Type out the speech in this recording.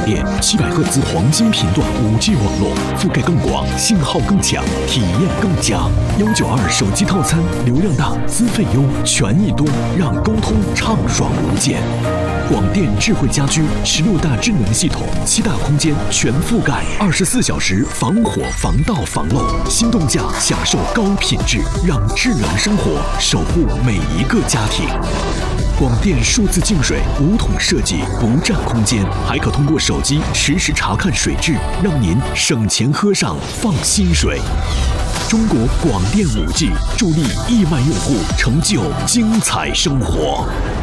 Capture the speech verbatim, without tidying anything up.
电，七百赫兹黄金频段 五 G 网络，覆盖更广，信号更强，体验更佳。幺九二手机套餐，流量大，资费优，权益多，让沟通畅爽无间。广电智慧家居，十六大智能系统，七大空间全覆盖，二十四小时防火、防盗、防漏。心动价，享受高品质，让智能生活守护每一个家庭。广电数字净水，无桶设计，不占空间，还可通过手机实时查看水质，让您省钱喝上放心水。中国广电五 G 助力亿万用户成就精彩生活。